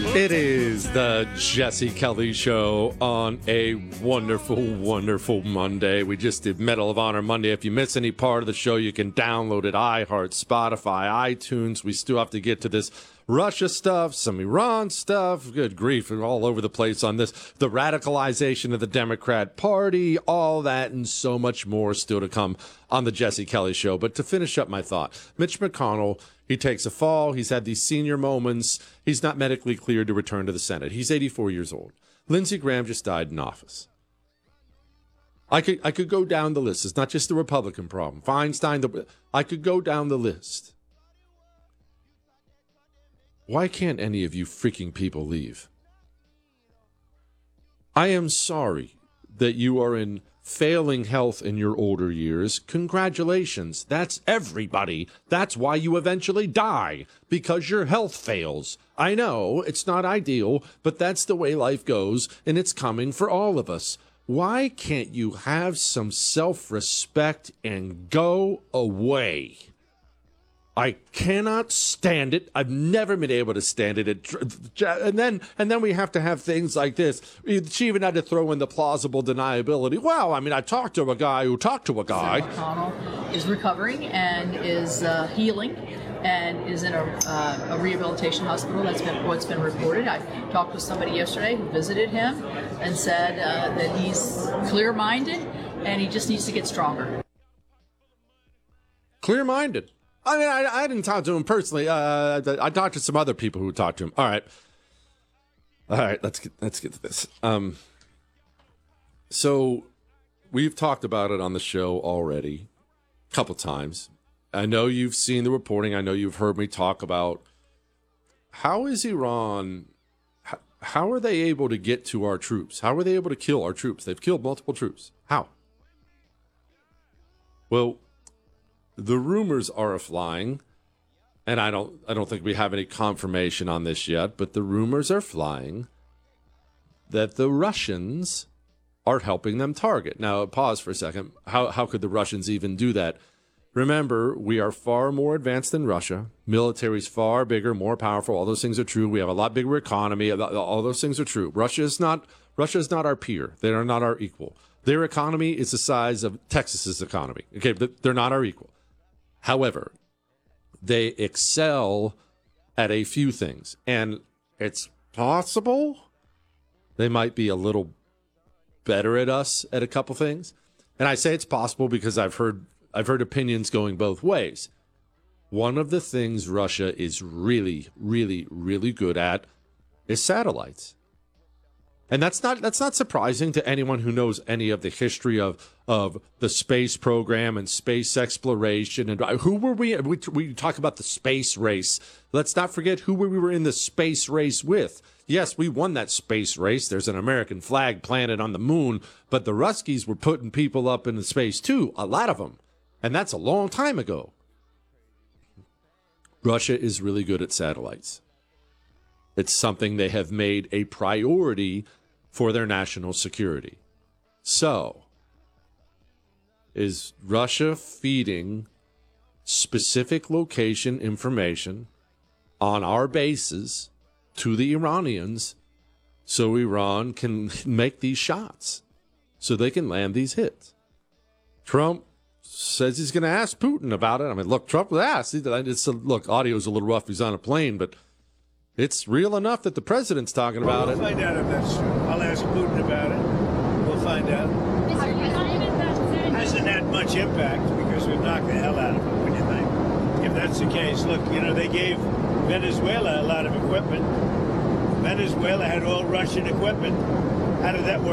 It is the Jesse Kelly Show on a wonderful, wonderful Monday. We just did Medal of Honor Monday. If you miss any part of the show, you can download it. iHeart, Spotify, iTunes. We still have to get to this Russia stuff, some Iran stuff. Good grief, we're all over the place on this. The radicalization of the Democrat Party, all that and so much more still to come on the Jesse Kelly Show. But to finish up my thought, Mitch McConnell, he takes a fall. He's had these senior moments. He's not medically cleared to return to the Senate. He's 84 years old. Lindsey Graham just died in office. I could go down the list. It's not just the Republican problem. Feinstein, I could go down the list. Why can't any of you freaking people leave? I am sorry that you are in failing health in your older years. Congratulations. That's everybody. That's why you eventually die, because your health fails. I know it's not ideal, but that's the way life goes, and it's coming for all of us. Why can't you have some self-respect and go away? I cannot stand it. I've never been able to stand it. And then we have to have things like this. She even had to throw in the plausible deniability. Well, I mean, I talked to a guy who talked to a guy. Senator McConnell is recovering and is healing and is in a rehabilitation hospital. That's what's been reported. I talked with somebody yesterday who visited him and said that he's clear-minded and he just needs to get stronger. Clear-minded. I mean, I didn't talk to him personally. I talked to some other people who talked to him. All right, let's get to this. So we've talked about it on the show already a couple times. I know you've seen the reporting. I know you've heard me talk about how is Iran, how are they able to get to our troops? How are they able to kill our troops? They've killed multiple troops. How? Well, the rumors are flying, and I don't think we have any confirmation on this yet, but the rumors are flying that the Russians are helping them target. Now, pause for a second. How could the Russians even do that? Remember, we are far more advanced than Russia. Military's far bigger, more powerful. All those things are true. We have a lot bigger economy. All those things are true. Russia is not our peer. They are not our equal. Their economy is the size of Texas's economy. Okay, they're not our equal. However, they excel at a few things, and it's possible they might be a little better at us at a couple things. And I say it's possible because I've heard opinions going both ways. One of the things Russia is really, really, really good at is satellites. And that's not surprising to anyone who knows any of the history of the space program and space exploration. And who were we? We talk about the space race. Let's not forget who we were in the space race with. Yes, we won that space race. There's an American flag planted on the moon, but the Ruskies were putting people up into space too, a lot of them. And that's a long time ago. Russia is really good at satellites. It's something they have made a priority for their national security. So, is Russia feeding specific location information on our bases to the Iranians so Iran can make these shots, so they can land these hits? Trump says he's going to ask Putin about it. I mean, look, Trump was asked. Look, audio's a little rough. He's on a plane, but it's real enough that the president's talking about it. We'll find out if that's true. I'll ask Putin about it. We'll find out. Hasn't had much impact because we've knocked the hell out of it. What do you think? If that's the case, look, they gave Venezuela a lot of equipment. Venezuela had all Russian equipment. How did that work?